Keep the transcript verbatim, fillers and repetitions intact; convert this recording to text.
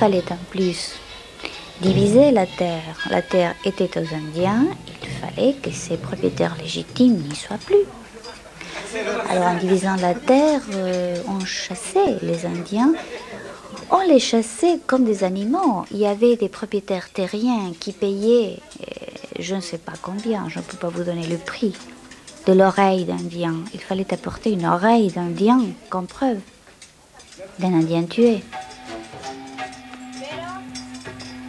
fallait en plus diviser la terre. La terre était aux Indiens, il fallait que ses propriétaires légitimes n'y soient plus. Alors en divisant la terre, euh, on chassait les Indiens. On les chassait comme des animaux. Il y avait des propriétaires terriens qui payaient, euh, je ne sais pas combien, je ne peux pas vous donner le prix, de l'oreille d'Indien. Il fallait apporter une oreille d'Indien comme preuve d'un Indien tué.